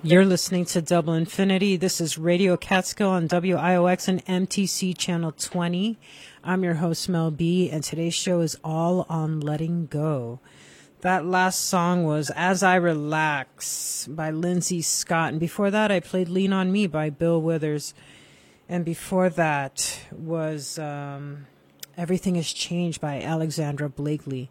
You're listening to Double Infinity. This is Radio Catskill on WIOX and MTC Channel 20. I'm your host, Mel B, and today's show is all on letting go. That last song was As I Relax by Lindsay Scott. And before that, I played Lean on Me by Bill Withers. And before that was Everything Has Changed by Alexandra Blakely.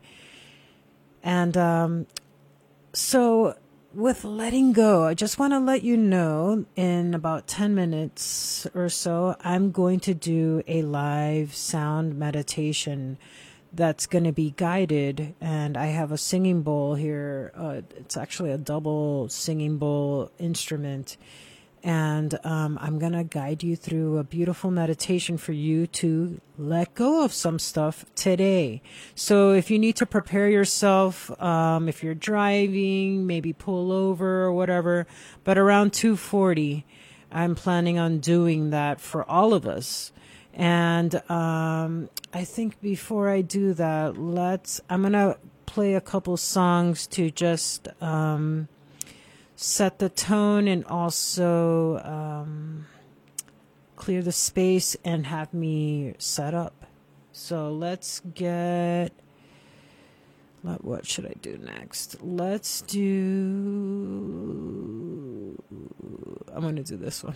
And so with letting go, I just want to let you know in about 10 minutes or so, I'm going to do a live sound meditation that's going to be guided. And I have a singing bowl here. It's actually a double singing bowl instrument. And I'm going to guide you through a beautiful meditation for you to let go of some stuff today. So if you need to prepare yourself, if you're driving, maybe pull over or whatever. But around 2:40, I'm planning on doing that for all of us. And I think before I do that, I'm going to play a couple songs to just set the tone and also clear the space and have me set up. So let's get... What should I do next? I'm going to do this one.